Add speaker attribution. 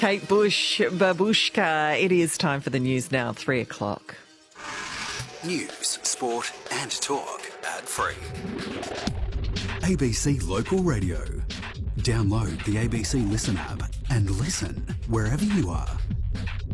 Speaker 1: Kate Bush, Babushka. It is time for the news now, 3 o'clock.
Speaker 2: News, sport and talk ad-free.
Speaker 3: ABC Local Radio. Download the ABC Listen app and listen wherever you are.